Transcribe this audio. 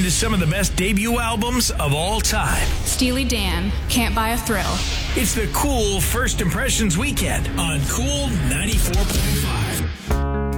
to some of the best debut albums of all time. Steely Dan, Can't Buy a Thrill. It's the Cool First Impressions Weekend on Cool 94.5.